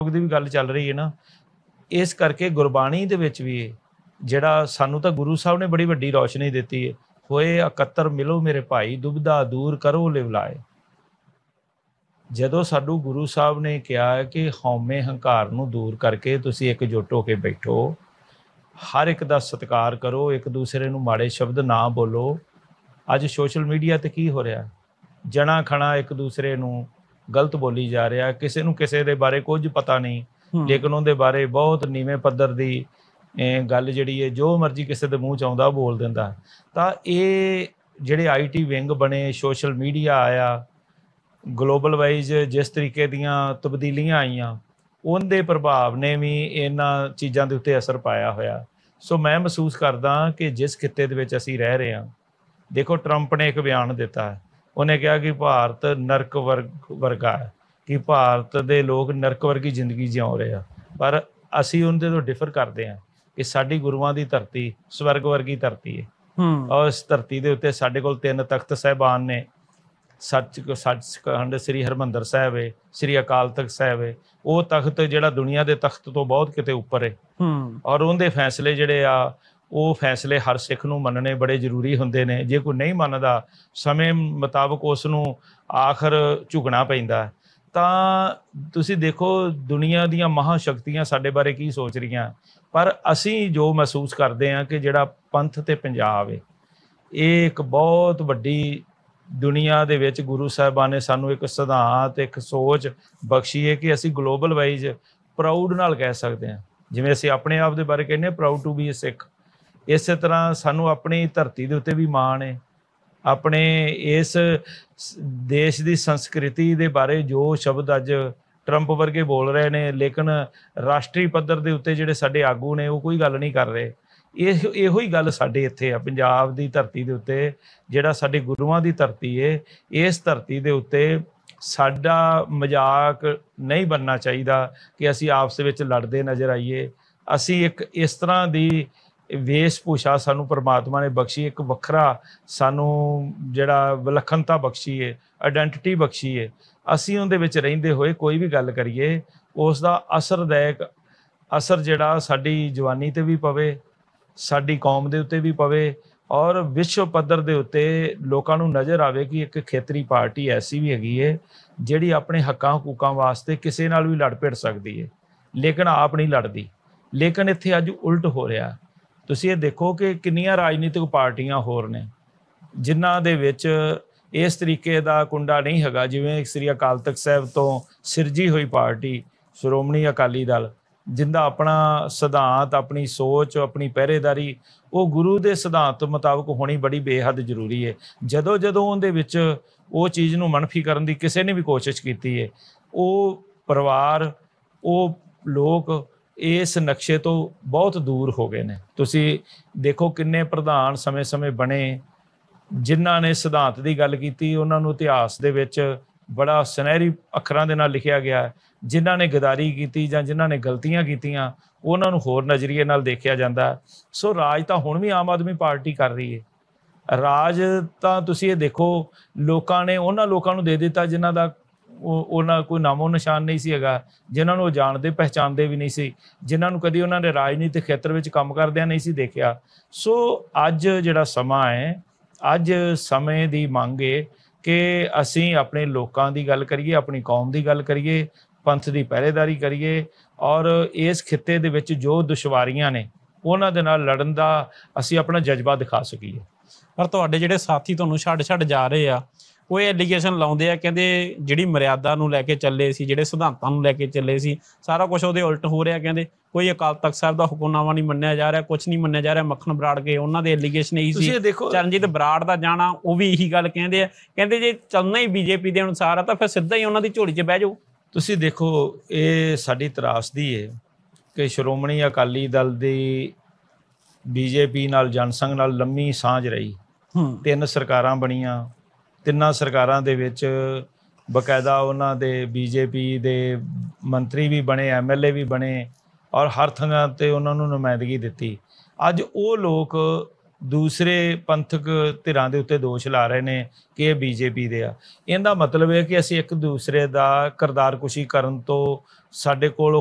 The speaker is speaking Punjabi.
ਦੀ ਵੀ ਗੱਲ ਚੱਲ ਰਹੀ ਹੈ ਨਾ, ਇਸ ਕਰਕੇ ਗੁਰਬਾਣੀ ਦੇ ਵਿੱਚ ਵੀ ਜਿਹੜਾ ਸਾਨੂੰ ਤਾਂ ਗੁਰੂ ਸਾਹਿਬ ਨੇ ਬੜੀ ਵੱਡੀ ਰੌਸ਼ਨੀ ਦਿੱਤੀ ਹੈ, ਹੋਏ ਇਕੱਤਰ ਮਿਲੋ ਮੇਰੇ ਭਾਈ, ਦੁਬਿਧਾ ਦੂਰ ਕਰੋ ਲਿਵਲਾਏ। ਜਦੋਂ ਸਾਨੂੰ ਗੁਰੂ ਸਾਹਿਬ ਨੇ ਕਿਹਾ ਕਿ ਹਉਮੈ ਹੰਕਾਰ ਨੂੰ ਦੂਰ ਕਰਕੇ ਤੁਸੀਂ ਇਕਜੁੱਟ ਹੋ ਕੇ ਬੈਠੋ, ਹਰ ਇੱਕ ਦਾ ਸਤਿਕਾਰ ਕਰੋ, ਇੱਕ ਦੂਸਰੇ ਨੂੰ ਮਾੜੇ ਸ਼ਬਦ ਨਾ ਬੋਲੋ। ਅੱਜ ਸੋਸ਼ਲ ਮੀਡੀਆ ਤੇ ਕੀ ਹੋ ਰਿਹਾ, ਜਣਾ ਖਣਾ ਇੱਕ ਦੂਸਰੇ ਨੂੰ ਗਲਤ ਬੋਲੀ ਜਾ ਰਿਹਾ, ਕਿਸੇ ਨੂੰ ਕਿਸੇ ਦੇ ਬਾਰੇ ਕੁਝ ਪਤਾ ਨਹੀਂ, ਲੇਕਿਨ ਉਹਦੇ ਬਾਰੇ ਬਹੁਤ ਨੀਵੇਂ ਪੱਧਰ ਦੀ ਗੱਲ ਜਿਹੜੀ ਹੈ ਜੋ ਮਰਜ਼ੀ ਕਿਸੇ ਦੇ ਮੂੰਹ 'ਚ ਆਉਂਦਾ ਬੋਲ ਦਿੰਦਾ। ਤਾਂ ਇਹ ਜਿਹੜੇ IT ਵਿੰਗ ਬਣੇ, ਸੋਸ਼ਲ ਮੀਡੀਆ ਆਇਆ, ਗਲੋਬਲ ਵਾਈਜ਼ ਜਿਸ ਤਰੀਕੇ ਦੀਆਂ ਤਬਦੀਲੀਆਂ ਆਈਆਂ, ਉਹਦੇ ਪ੍ਰਭਾਵ ਨੇ ਵੀ ਇਹਨਾਂ ਚੀਜ਼ਾਂ ਦੇ ਉੱਤੇ ਅਸਰ ਪਾਇਆ ਹੋਇਆ। ਸੋ ਮੈਂ ਮਹਿਸੂਸ ਕਰਦਾ ਕਿ ਜਿਸ ਖਿੱਤੇ ਦੇ ਵਿੱਚ ਅਸੀਂ ਰਹਿ ਰਹੇ ਹਾਂ, ਦੇਖੋ ਟਰੰਪ ਨੇ ਇੱਕ ਬਿਆਨ ਦਿੱਤਾ ਹੈ, ਉਹਨੇ ਕਿਹਾ ਕਿ ਭਾਰਤ ਨਰਕ ਵਰਗਾ ਹੈ, ਕਿ ਭਾਰਤ ਦੇ ਲੋਕ ਨਰਕ ਵਰਗੀ ਜ਼ਿੰਦਗੀ ਜਿਉ ਰਹੇ ਆ। ਪਰ ਅਸੀਂ ਉਹਦੇ ਤੋਂ ਡਿਫਰ ਕਰਦੇ ਹਾਂ ਕਿ ਸਾਡੀ ਗੁਰੂਆਂ ਦੀ ਧਰਤੀ ਸਵਰਗ ਵਰਗੀ ਧਰਤੀ ਹੈ, ਔਰ ਇਸ ਧਰਤੀ ਦੇ ਉੱਤੇ ਸਾਡੇ ਕੋਲ 3 ਤਖਤ ਸਾਹਿਬਾਨ ਨੇ, ਸੱਚਖੰਡ ਸ੍ਰੀ ਹਰਿਮੰਦਰ ਸਾਹਿਬ ਹੈ, ਸ੍ਰੀ ਅਕਾਲ ਤਖਤ ਸਾਹਿਬ ਹੈ। ਉਹ ਤਖਤ ਜਿਹੜਾ ਦੁਨੀਆ ਦੇ ਤਖਤ ਤੋਂ ਬਹੁਤ ਕਿਤੇ ਉੱਪਰ ਹੈ, ਔਰ ਉਹਦੇ ਫੈਸਲੇ ਜਿਹੜੇ ਆ, ਉਹ ਫੈਸਲੇ ਹਰ ਸਿੱਖ ਨੂੰ ਮੰਨਣੇ ਬੜੇ ਜ਼ਰੂਰੀ ਹੁੰਦੇ ਨੇ। ਜੇ ਕੋਈ ਨਹੀਂ ਮੰਨਦਾ, ਸਮੇਂ ਮੁਤਾਬਕ ਉਸ ਨੂੰ ਆਖਰ ਝੁਕਣਾ ਪੈਂਦਾ। ਤਾਂ ਤੁਸੀਂ ਦੇਖੋ ਦੁਨੀਆ ਦੀਆਂ ਮਹਾਂਸ਼ਕਤੀਆਂ ਸਾਡੇ ਬਾਰੇ ਕੀ ਸੋਚ ਰਹੀਆਂ, ਪਰ ਅਸੀਂ ਜੋ ਮਹਿਸੂਸ ਕਰਦੇ ਹਾਂ ਕਿ ਜਿਹੜਾ ਪੰਥ ਤੇ ਪੰਜਾਬ ਹੈ, ਇਹ ਇੱਕ ਬਹੁਤ ਵੱਡੀ ਦੁਨੀਆ ਦੇ ਵਿੱਚ ਗੁਰੂ ਸਾਹਿਬਾਨ ਨੇ ਸਾਨੂੰ ਇੱਕ ਸਿਧਾਂਤ, ਇੱਕ ਸੋਚ ਬਖਸ਼ੀ ਹੈ ਕਿ ਅਸੀਂ ਗਲੋਬਲ ਵਾਈਜ਼ ਪ੍ਰਾਊਡ ਨਾਲ ਕਹਿ ਸਕਦੇ ਹਾਂ। ਜਿਵੇਂ ਅਸੀਂ ਆਪਣੇ ਆਪ ਦੇ ਬਾਰੇ ਕਹਿੰਦੇ ਹਾਂ ਪ੍ਰਾਊਡ ਟੂ ਬੀ ਅ ਸਿੱਖ, ਇਸੇ ਤਰ੍ਹਾਂ ਸਾਨੂੰ ਆਪਣੀ ਧਰਤੀ ਦੇ ਉੱਤੇ ਵੀ ਮਾਣ ਹੈ। ਆਪਣੇ ਇਸ ਦੇਸ਼ ਦੀ ਸੰਸਕ੍ਰਿਤੀ ਦੇ ਬਾਰੇ ਜੋ ਸ਼ਬਦ ਅੱਜ ਟਰੰਪ ਵਰਗੇ ਬੋਲ ਰਹੇ ਨੇ, ਲੇਕਿਨ ਰਾਸ਼ਟਰੀ ਪੱਧਰ ਦੇ ਉੱਤੇ ਜਿਹੜੇ ਸਾਡੇ ਆਗੂ ਨੇ ਉਹ ਕੋਈ ਗੱਲ ਨਹੀਂ ਕਰ ਰਹੇ। ਇਹੋ ਹੀ ਗੱਲ ਸਾਡੇ ਇੱਥੇ ਆ ਪੰਜਾਬ ਦੀ ਧਰਤੀ ਦੇ ਉੱਤੇ, ਜਿਹੜਾ ਸਾਡੇ ਗੁਰੂਆਂ ਦੀ ਧਰਤੀ ਹੈ, ਇਸ ਧਰਤੀ ਦੇ ਉੱਤੇ ਸਾਡਾ ਮਜ਼ਾਕ ਨਹੀਂ ਬਣਨਾ ਚਾਹੀਦਾ ਕਿ ਅਸੀਂ ਆਪਸ ਵਿੱਚ ਲੜਦੇ ਨਜ਼ਰ ਆਈਏ। ਅਸੀਂ ਇੱਕ ਇਸ ਤਰ੍ਹਾਂ ਦੀ ਵੇਸ਼ ਭੂਸ਼ਾ ਸਾਨੂੰ ਪਰਮਾਤਮਾ ਨੇ ਬਖਸ਼ੀ, ਇੱਕ ਵੱਖਰਾ ਸਾਨੂੰ ਜਿਹੜਾ ਵਿਲੱਖਣਤਾ ਬਖਸ਼ੀ ਹੈ, ਆਇਡੈਂਟੀਟੀ ਬਖਸ਼ੀ ਹੈ। ਅਸੀਂ ਉਹਦੇ ਵਿੱਚ ਰਹਿੰਦੇ ਹੋਏ ਕੋਈ ਵੀ ਗੱਲ ਕਰੀਏ, ਉਸ ਦਾ ਅਸਰਦਾਇਕ ਅਸਰ ਜਿਹੜਾ ਸਾਡੀ ਜਵਾਨੀ 'ਤੇ ਵੀ ਪਵੇ, ਸਾਡੀ ਕੌਮ ਦੇ ਉੱਤੇ ਵੀ ਪਵੇ, ਔਰ ਵਿਸ਼ਵ ਪੱਧਰ ਦੇ ਉੱਤੇ ਲੋਕਾਂ ਨੂੰ ਨਜ਼ਰ ਆਵੇ ਕਿ ਇੱਕ ਖੇਤਰੀ ਪਾਰਟੀ ਐਸੀ ਵੀ ਹੈਗੀ ਹੈ ਜਿਹੜੀ ਆਪਣੇ ਹੱਕਾਂ ਹਕੂਕਾਂ ਵਾਸਤੇ ਕਿਸੇ ਨਾਲ ਵੀ ਲੜ ਭਿੜ ਸਕਦੀ ਹੈ, ਲੇਕਿਨ ਆਪ ਨਹੀਂ ਲੜਦੀ। ਲੇਕਿਨ ਇੱਥੇ ਅੱਜ ਉਲਟ ਹੋ ਰਿਹਾ। ਤੁਸੀਂ ਇਹ ਦੇਖੋ ਕਿ ਕਿੰਨੀਆਂ ਰਾਜਨੀਤਿਕ ਪਾਰਟੀਆਂ ਹੋਰ ਨੇ ਜਿਨ੍ਹਾਂ ਦੇ ਵਿੱਚ ਇਸ ਤਰੀਕੇ ਦਾ ਕੁੰਡਾ ਨਹੀਂ ਹੈਗਾ। ਜਿਵੇਂ ਸ੍ਰੀ ਅਕਾਲ ਤਖਤ ਸਾਹਿਬ ਤੋਂ ਸਿਰਜੀ ਹੋਈ ਪਾਰਟੀ ਸ਼੍ਰੋਮਣੀ ਅਕਾਲੀ ਦਲ, ਜਿੰਦਾ ਆਪਣਾ ਸਿਧਾਂਤ, ਆਪਣੀ ਸੋਚ, ਆਪਣੀ ਪਹਿਰੇਦਾਰੀ ਉਹ ਗੁਰੂ ਦੇ ਸਿਧਾਂਤ ਮੁਤਾਬਕ ਹੋਣੀ ਬੜੀ ਬੇਹੱਦ ਜ਼ਰੂਰੀ ਹੈ। ਜਦੋਂ ਉਹਦੇ ਵਿੱਚ ਉਹ ਚੀਜ਼ ਨੂੰ ਮਨਫੀ ਕਰਨ ਦੀ ਕਿਸੇ ਨੇ ਵੀ ਕੋਸ਼ਿਸ਼ ਕੀਤੀ ਹੈ, ਉਹ ਪਰਿਵਾਰ, ਉਹ ਲੋਕ ਇਸ ਨਕਸ਼ੇ ਤੋਂ ਬਹੁਤ ਦੂਰ ਹੋ ਗਏ ਨੇ। ਤੁਸੀਂ ਦੇਖੋ ਕਿੰਨੇ ਪ੍ਰਧਾਨ ਸਮੇਂ-ਸਮੇਂ ਬਣੇ ਜਿਨ੍ਹਾਂ ਨੇ ਸਿਧਾਂਤ ਦੀ ਗੱਲ ਕੀਤੀ, ਉਹਨਾਂ ਨੂੰ ਇਤਿਹਾਸ ਦੇ ਵਿੱਚ ਬੜਾ ਸੁਨਹਿਰੀ ਅੱਖਰਾਂ ਦੇ ਨਾਲ ਲਿਖਿਆ ਗਿਆ। ਜਿਨ੍ਹਾਂ ਨੇ ਗਦਾਰੀ ਕੀਤੀ ਜਾਂ ਜਿਨ੍ਹਾਂ ਨੇ ਗਲਤੀਆਂ ਕੀਤੀਆਂ, ਉਹਨਾਂ ਨੂੰ ਹੋਰ ਨਜ਼ਰੀਏ ਨਾਲ ਦੇਖਿਆ ਜਾਂਦਾ। ਸੋ ਰਾਜ ਤਾਂ ਹੁਣ ਵੀ ਆਮ ਆਦਮੀ ਪਾਰਟੀ ਕਰ ਰਹੀ ਹੈ। ਰਾਜ ਤਾਂ ਤੁਸੀਂ ਇਹ ਦੇਖੋ ਲੋਕਾਂ ਨੇ ਉਹਨਾਂ ਲੋਕਾਂ ਨੂੰ ਦੇ ਦਿੱਤਾ ਜਿਨ੍ਹਾਂ ਦਾ ਉਹਨਾਂ ਕੋਈ ਨਾਮੋ ਨਿਸ਼ਾਨ ਨਹੀਂ ਸੀ ਹੈਗਾ, ਜਿਨ੍ਹਾਂ ਨੂੰ ਉਹ ਜਾਣਦੇ ਪਹਿਚਾਣਦੇ ਵੀ ਨਹੀਂ ਸੀ, ਜਿਨ੍ਹਾਂ ਨੂੰ ਕਦੀ ਉਹਨਾਂ ਨੇ ਰਾਜਨੀਤਿਕ ਖੇਤਰ ਵਿੱਚ ਕੰਮ ਕਰਦਿਆਂ ਨਹੀਂ ਸੀ ਦੇਖਿਆ। ਸੋ ਅੱਜ ਜਿਹੜਾ ਸਮਾਂ ਹੈ, ਅੱਜ ਸਮੇਂ ਦੀ ਮੰਗ ਹੈ ਕਿ ਅਸੀਂ ਆਪਣੇ ਲੋਕਾਂ ਦੀ ਗੱਲ ਕਰੀਏ, ਆਪਣੀ ਕੌਮ ਦੀ ਗੱਲ ਕਰੀਏ, ਪੰਥ ਦੀ ਪਹਿਰੇਦਾਰੀ ਕਰੀਏ, ਔਰ ਇਸ ਖਿੱਤੇ ਦੇ ਵਿੱਚ ਜੋ ਦੁਸ਼ਵਾਰੀਆਂ ਨੇ ਉਹਨਾਂ ਦੇ ਨਾਲ ਲੜਨ ਦਾ ਅਸੀਂ ਆਪਣਾ ਜਜ਼ਬਾ ਦਿਖਾ ਸਕੀਏ। ਪਰ ਤੁਹਾਡੇ ਜਿਹੜੇ ਸਾਥੀ ਤੁਹਾਨੂੰ ਛੱਡ ਜਾ ਰਹੇ ਆ, ਉਹ ਇਹ ਐਲੀਗੇਸ਼ਨ ਲਾਉਂਦੇ ਆ, ਕਹਿੰਦੇ ਜਿਹੜੀ ਮਰਿਆਦਾ ਨੂੰ ਲੈ ਕੇ ਚੱਲੇ ਸੀ, ਜਿਹੜੇ ਸਿਧਾਂਤਾਂ ਨੂੰ ਲੈ ਕੇ ਚੱਲੇ ਸੀ, ਸਾਰਾ ਕੁਛ ਉਹਦੇ ਉਲਟ ਹੋ ਰਿਹਾ। ਕਹਿੰਦੇ ਕੋਈ ਅਕਾਲ ਤਖਤ ਸਾਹਿਬ ਦਾ ਹੁਕਮਨਾਮਾ ਨਹੀਂ ਮੰਨਿਆ ਜਾ ਰਿਹਾ, ਕੁਛ ਨਹੀਂ ਮੰਨਿਆ ਜਾ ਰਿਹਾ। ਮੱਖਣ ਬਰਾੜ ਕੇ ਉਹਨਾਂ ਦੇ ਐਲੀਗੇਸ਼ਨ ਇਹੀ ਸੀ, ਚਰਨਜੀਤ ਬਰਾੜ ਦਾ ਜਾਣਾ ਉਹ ਵੀ ਇਹੀ ਗੱਲ ਕਹਿੰਦੇ ਆ। ਕਹਿੰਦੇ ਜੇ ਚੱਲਣਾ ਹੀ BJP ਦੇ ਅਨੁਸਾਰ ਆ ਤਾਂ ਫਿਰ ਸਿੱਧਾ ਹੀ ਉਹਨਾਂ ਦੀ ਝੋਲੀ 'ਚ ਬਹਿ ਜਾਓ। ਤੁਸੀਂ ਦੇਖੋ ਇਹ ਸਾਡੀ ਤਰਾਸਦੀ ਹੈ ਕਿ ਸ਼੍ਰੋਮਣੀ ਅਕਾਲੀ ਦਲ ਦੀ BJP ਨਾਲ, ਜਨਸੰਘ ਨਾਲ ਲੰਮੀ ਸਾਂਝ ਰਹੀ। 3 ਸਰਕਾਰਾਂ ਬਣੀਆਂ, 3 ਸਰਕਾਰਾਂ ਦੇ ਵਿੱਚ ਬਕਾਇਦਾ ਉਹਨਾਂ ਦੇ BJP ਦੇ ਮੰਤਰੀ ਵੀ ਬਣੇ, MLA ਵੀ ਬਣੇ, ਔਰ ਹਰ ਥਾਂ 'ਤੇ ਉਹਨਾਂ ਨੂੰ ਨੁਮਾਇੰਦਗੀ ਦਿੱਤੀ। ਅੱਜ ਉਹ ਲੋਕ ਦੂਸਰੇ ਪੰਥਕ ਧਿਰਾਂ ਦੇ ਉੱਤੇ ਦੋਸ਼ ਲਾ ਰਹੇ ਨੇ ਕਿ ਇਹ ਬੀਜੇਪੀ ਦੇ ਆ। ਇਹਦਾ ਮਤਲਬ ਹੈ ਕਿ ਅਸੀਂ ਇੱਕ ਦੂਸਰੇ ਦਾ ਕਿਰਦਾਰਕੁਸ਼ੀ ਕਰਨ ਤੋਂ ਸਾਡੇ ਕੋਲ